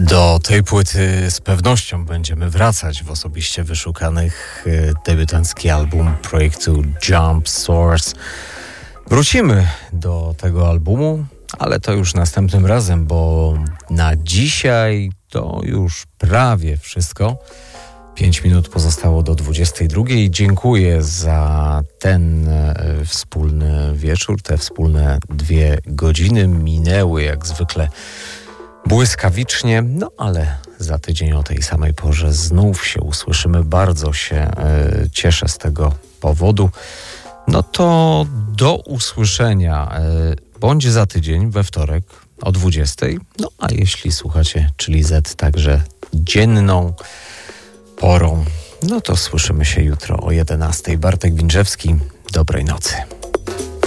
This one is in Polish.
Do tej płyty z pewnością będziemy wracać w osobiście wyszukanych. Debiutancki album projektu Jump Source. Wrócimy do tego albumu, ale to już następnym razem, bo na dzisiaj to już prawie wszystko. 5 minut pozostało do 22. Dziękuję za ten wspólny wieczór, te wspólne 2 godziny. Minęły jak zwykle błyskawicznie, no ale za tydzień o tej samej porze znów się usłyszymy. Bardzo się cieszę z tego powodu. No to do usłyszenia bądź za tydzień we wtorek o 20. No a jeśli słuchacie, czyli Z także dzienną porą, no to słyszymy się jutro o 11. Bartek Winczewski, dobrej nocy.